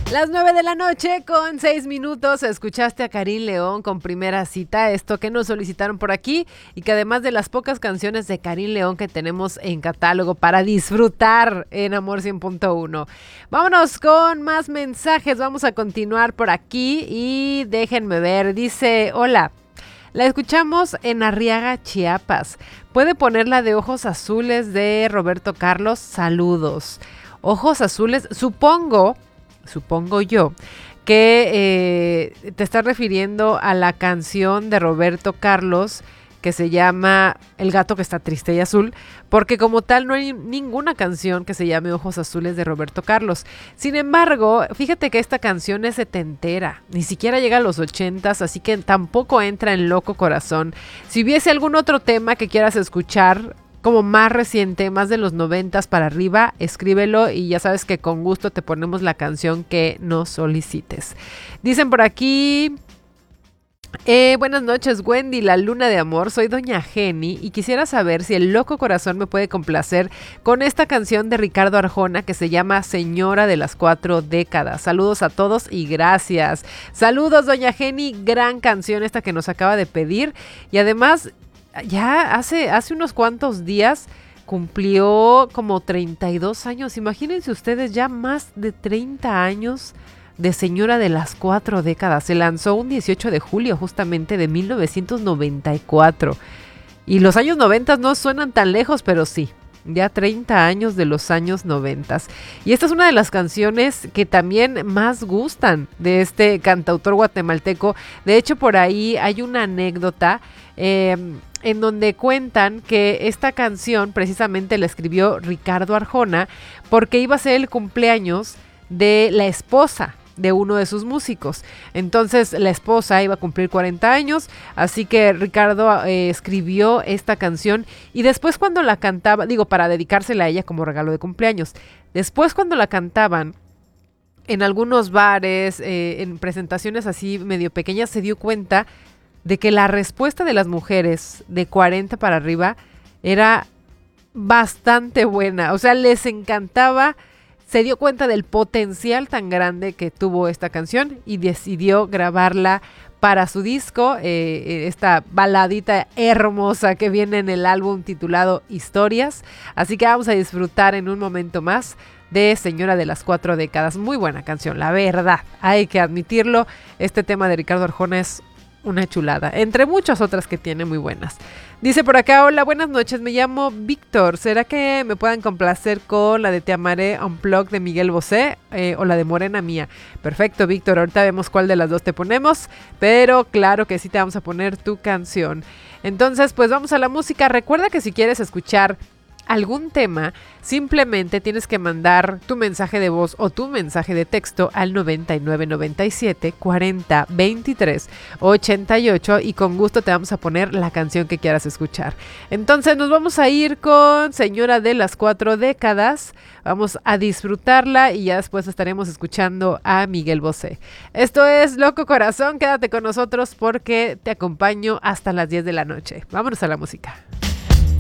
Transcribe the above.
Las 9 de la noche con 6 minutos escuchaste a Karin León con Primera Cita, esto que nos solicitaron por aquí y que además de las pocas canciones de Karin León que tenemos en catálogo para disfrutar en Amor 100.1. Vámonos con más mensajes, vamos a continuar por aquí y déjenme ver, dice, hola. La escuchamos en Arriaga, Chiapas. ¿Puede poner la de Ojos Azules de Roberto Carlos? Saludos. Ojos Azules, supongo yo, que te estás refiriendo a la canción de Roberto Carlos que se llama El gato que está triste y azul, porque como tal no hay ninguna canción que se llame Ojos Azules de Roberto Carlos. Sin embargo, fíjate que esta canción es setentera, ni siquiera llega a los 80s, así que tampoco entra en Loco Corazón. Si hubiese algún otro tema que quieras escuchar, como más reciente, más de los 90s para arriba, escríbelo y ya sabes que con gusto te ponemos la canción que nos solicites. Dicen por aquí... buenas noches, Wendy, la luna de amor, soy doña Jenny y quisiera saber si el Loco Corazón me puede complacer con esta canción de Ricardo Arjona que se llama Señora de las 4 décadas. Saludos a todos y gracias. Saludos, doña Jenny, gran canción esta que nos acaba de pedir y además ya hace unos cuantos días cumplió como 32 años. Imagínense ustedes, ya más de 30 años de Señora de las 4 décadas. Se lanzó un 18 de julio justamente de 1994. Y los años 90 no suenan tan lejos, pero sí, ya 30 años de los años 90. Y esta es una de las canciones que también más gustan de este cantautor guatemalteco. De hecho, por ahí hay una anécdota en donde cuentan que esta canción precisamente la escribió Ricardo Arjona porque iba a ser el cumpleaños de la esposa de uno de sus músicos. Entonces la esposa iba a cumplir 40 años, así que Ricardo escribió esta canción y después cuando la cantaba, digo, para dedicársela a ella como regalo de cumpleaños, después cuando la cantaban en algunos bares, en presentaciones así medio pequeñas, se dio cuenta de que la respuesta de las mujeres de 40 para arriba era bastante buena, o sea, les encantaba. Se dio cuenta del potencial tan grande que tuvo esta canción y decidió grabarla para su disco, esta baladita hermosa que viene en el álbum titulado Historias. Así que vamos a disfrutar en un momento más de Señora de las 4 décadas. Muy buena canción, la verdad, hay que admitirlo. Este tema de Ricardo Arjona es una chulada, entre muchas otras que tiene muy buenas. Dice por acá, hola, buenas noches, me llamo Víctor, ¿será que me puedan complacer con la de Te Amaré Unplugged de Miguel Bosé o la de Morena Mía? Perfecto, Víctor, ahorita vemos cuál de las dos te ponemos, pero claro que sí te vamos a poner tu canción. Entonces, pues vamos a la música. Recuerda que si quieres escuchar algún tema, simplemente tienes que mandar tu mensaje de voz o tu mensaje de texto al 9997 40 23 88 y con gusto te vamos a poner la canción que quieras escuchar. Entonces nos vamos a ir con Señora de las 4 décadas, vamos a disfrutarla y ya después estaremos escuchando a Miguel Bosé. Esto es Loco Corazón, quédate con nosotros porque te acompaño hasta las 10 de la noche. Vámonos a la música.